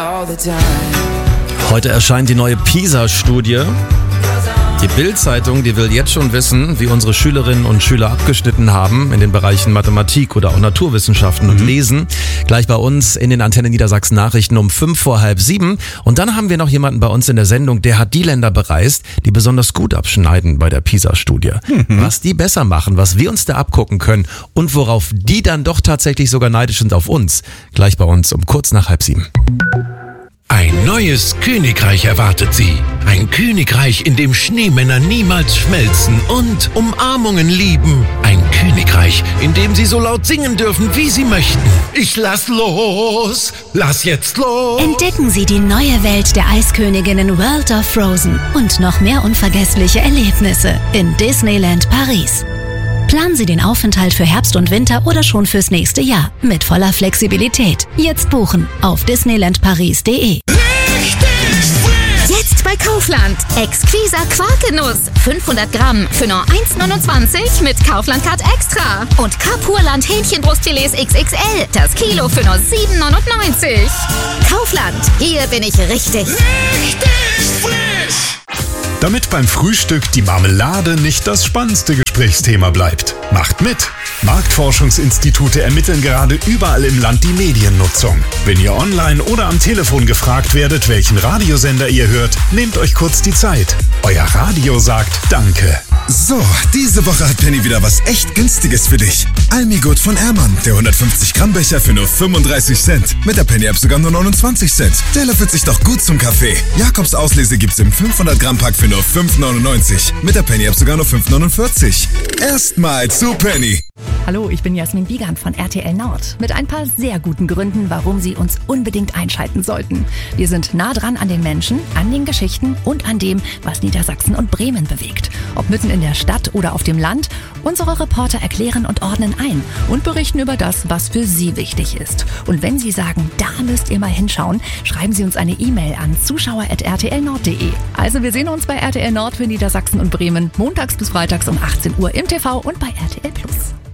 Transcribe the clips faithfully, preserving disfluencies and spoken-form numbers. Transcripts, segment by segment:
Heute erscheint die neue PISA-Studie. Die Bild-Zeitung, die will jetzt schon wissen, wie unsere Schülerinnen und Schüler abgeschnitten haben in den Bereichen Mathematik oder auch Naturwissenschaften und mhm. Lesen. Gleich bei uns in den Antenne Niedersachsen Nachrichten um fünf vor halb sieben. Und dann haben wir noch jemanden bei uns in der Sendung, der hat die Länder bereist, die besonders gut abschneiden bei der PISA-Studie. Mhm. Was die besser machen, was wir uns da abgucken können und worauf die dann doch tatsächlich sogar neidisch sind auf uns. Gleich bei uns um kurz nach halb sieben. Ein neues Königreich erwartet Sie. Ein Königreich, in dem Schneemänner niemals schmelzen und Umarmungen lieben. Ein Königreich, in dem Sie so laut singen dürfen, wie Sie möchten. Ich lass los, lass jetzt los. Entdecken Sie die neue Welt der Eisköniginnen World of Frozen und noch mehr unvergessliche Erlebnisse in Disneyland Paris. Planen Sie den Aufenthalt für Herbst und Winter oder schon fürs nächste Jahr mit voller Flexibilität. Jetzt buchen auf disneyland paris punkt de. Jetzt bei Kaufland. Exquiser Quarkenuss. fünfhundert Gramm für nur eins neunundzwanzig mit Kaufland-Card Extra. Und Kapurland Hähnchenbrustfilets X X L. Das Kilo für nur sieben neunundneunzig. Kaufland. Hier bin ich richtig. Richtig frisch. Damit beim Frühstück die Marmelade nicht das spannendste Gesprächsthema bleibt. Macht mit! Marktforschungsinstitute ermitteln gerade überall im Land die Mediennutzung. Wenn ihr online oder am Telefon gefragt werdet, welchen Radiosender ihr hört, nehmt euch kurz die Zeit. Euer Radio sagt Danke. So, diese Woche hat Penny wieder was echt Günstiges für dich. Almigut von Ehrmann, der hundertfünfzig Gramm Becher für nur fünfunddreißig Cent. Mit der Penny-App sogar nur neunundzwanzig Cent. Der löffelt sich doch gut zum Kaffee. Jakobs Auslese gibt's im fünfhundert Gramm Pack für nur fünf neunundneunzig. Mit der Penny-App sogar nur fünf neunundvierzig. Erstmal zu Penny. Hallo, ich bin Jasmin Wiegand von R T L Nord. Mit ein paar sehr guten Gründen, warum Sie uns unbedingt einschalten sollten. Wir sind nah dran an den Menschen, an den Geschichten und an dem, was Niedersachsen und Bremen bewegt. Ob mitten in der Stadt oder auf dem Land, unsere Reporter erklären und ordnen ein und berichten über das, was für Sie wichtig ist. Und wenn Sie sagen, da müsst ihr mal hinschauen, schreiben Sie uns eine E-Mail an zuschauer at r t l nord punkt de. Also wir sehen uns bei R T L Nord für Niedersachsen und Bremen montags bis freitags um achtzehn Uhr im T V und bei R T L Plus.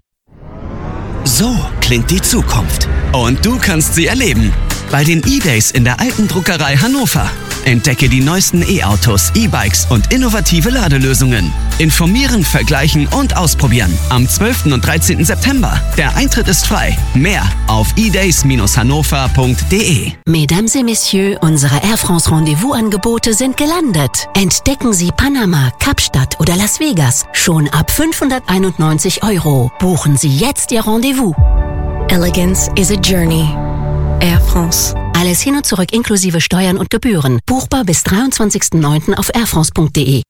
So klingt die Zukunft. Und du kannst sie erleben. Bei den E-Days in der Alten Druckerei Hannover. Entdecke die neuesten E-Autos, E-Bikes und innovative Ladelösungen. Informieren, vergleichen und ausprobieren. Am zwölften und dreizehnten September. Der Eintritt ist frei. Mehr auf e days dash hannover punkt de. Mesdames et Messieurs, unsere Air France Rendezvous-Angebote sind gelandet. Entdecken Sie Panama, Kapstadt oder Las Vegas schon ab fünfhunderteinundneunzig Euro. Buchen Sie jetzt Ihr Rendezvous. Elegance is a journey. Air France. Alles hin und zurück inklusive Steuern und Gebühren. Buchbar bis dreiundzwanzigsten neunten auf air france punkt de.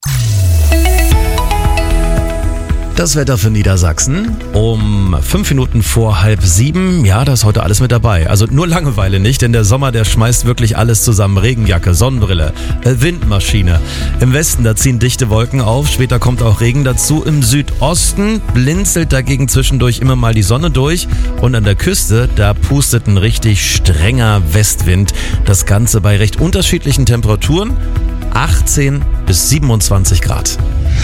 Das Wetter für Niedersachsen um fünf Minuten vor halb sieben. Ja, da ist heute alles mit dabei. Also nur Langeweile nicht, denn der Sommer, der schmeißt wirklich alles zusammen. Regenjacke, Sonnenbrille, Windmaschine. Im Westen, da ziehen dichte Wolken auf. Später kommt auch Regen dazu. Im Südosten blinzelt dagegen zwischendurch immer mal die Sonne durch. Und an der Küste, da pustet ein richtig strenger Westwind. Das Ganze bei recht unterschiedlichen Temperaturen. achtzehn bis siebenundzwanzig Grad.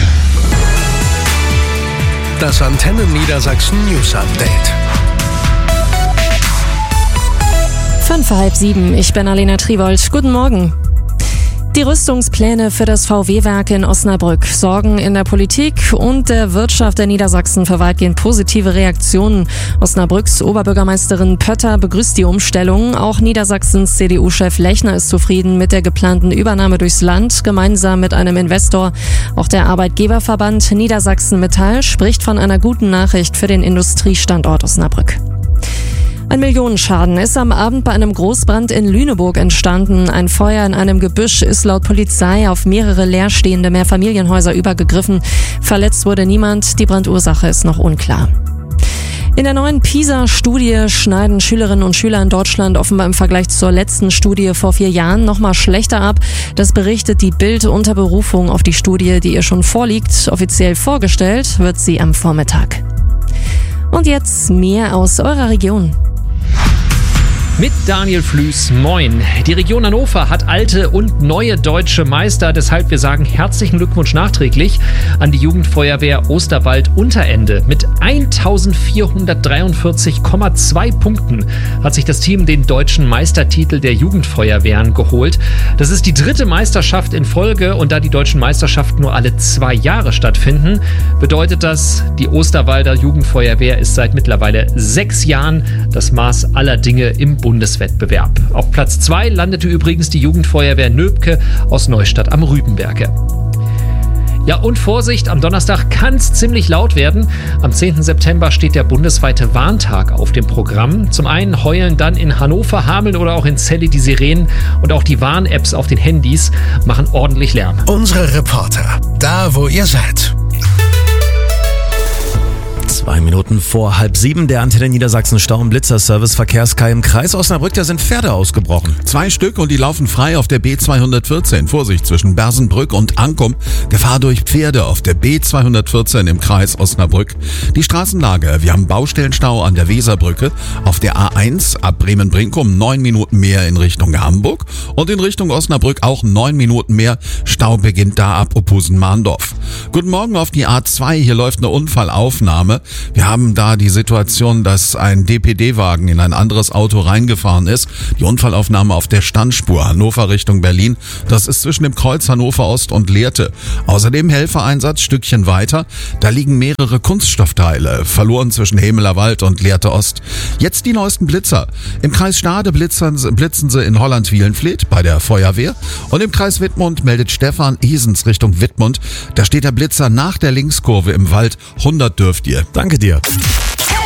Das Antenne Niedersachsen News Update. Fünf vor halb sieben, ich bin Alena Triwold. Guten Morgen. Die Rüstungspläne für das V W-Werk in Osnabrück sorgen in der Politik und der Wirtschaft der Niedersachsen für weitgehend positive Reaktionen. Osnabrücks Oberbürgermeisterin Pötter begrüßt die Umstellung. Auch Niedersachsens C D U-Chef Lechner ist zufrieden mit der geplanten Übernahme durchs Land, gemeinsam mit einem Investor. Auch der Arbeitgeberverband Niedersachsen Metall spricht von einer guten Nachricht für den Industriestandort Osnabrück. Ein Millionenschaden ist am Abend bei einem Großbrand in Lüneburg entstanden. Ein Feuer in einem Gebüsch ist laut Polizei auf mehrere leerstehende Mehrfamilienhäuser übergegriffen. Verletzt wurde niemand, die Brandursache ist noch unklar. In der neuen PISA-Studie schneiden Schülerinnen und Schüler in Deutschland offenbar im Vergleich zur letzten Studie vor vier Jahren noch mal schlechter ab. Das berichtet die Bild unter Berufung auf die Studie, die ihr schon vorliegt. Offiziell vorgestellt wird sie am Vormittag. Und jetzt mehr aus eurer Region. Mit Daniel Flüß, moin. Die Region Hannover hat alte und neue deutsche Meister, deshalb wir sagen herzlichen Glückwunsch nachträglich an die Jugendfeuerwehr Osterwald-Unterende. Mit eintausendvierhundertdreiundvierzig Komma zwei Punkten hat sich das Team den deutschen Meistertitel der Jugendfeuerwehren geholt. Das ist die dritte Meisterschaft in Folge und da die deutschen Meisterschaften nur alle zwei Jahre stattfinden, bedeutet das, die Osterwalder Jugendfeuerwehr ist seit mittlerweile sechs Jahren das Maß aller Dinge im Bundeswettbewerb. Auf Platz zwei landete übrigens die Jugendfeuerwehr Nöbke aus Neustadt am Rübenberge. Ja, und Vorsicht, am Donnerstag kann es ziemlich laut werden. Am zehnten September steht der bundesweite Warntag auf dem Programm. Zum einen heulen dann in Hannover, Hameln oder auch in Celle die Sirenen und auch die Warn-Apps auf den Handys machen ordentlich Lärm. Unsere Reporter, da wo ihr seid. Zwei Minuten vor halb sieben, der Antenne Niedersachsen Stau- und Blitzerservice Verkehrskai im Kreis Osnabrück, da sind Pferde ausgebrochen. Zwei Stück und die laufen frei auf der B zweihundertvierzehn. Vorsicht zwischen Bersenbrück und Ankum. Gefahr durch Pferde auf der B zweihundertvierzehn im Kreis Osnabrück. Die Straßenlage, wir haben Baustellenstau an der Weserbrücke. Auf der A eins ab Bremen-Brinkum neun Minuten mehr in Richtung Hamburg. Und in Richtung Osnabrück auch neun Minuten mehr. Stau beginnt da ab Oppusen-Mahndorf. Guten Morgen auf die A zwei, hier läuft eine Unfallaufnahme. Wir haben da die Situation, dass ein D P D-Wagen in ein anderes Auto reingefahren ist. Die Unfallaufnahme auf der Standspur Hannover Richtung Berlin. Das ist zwischen dem Kreuz Hannover Ost und Lehrte. Außerdem Helfereinsatz Stückchen weiter. Da liegen mehrere Kunststoffteile verloren zwischen Hemeler Wald und Lehrte Ost. Jetzt die neuesten Blitzer. Im Kreis Stade blitzen, blitzen sie in Holland-Wielenfleth bei der Feuerwehr. Und im Kreis Wittmund meldet Stefan Isens Richtung Wittmund. Da steht der Blitzer nach der Linkskurve im Wald. hundert dürft ihr. Danke dir.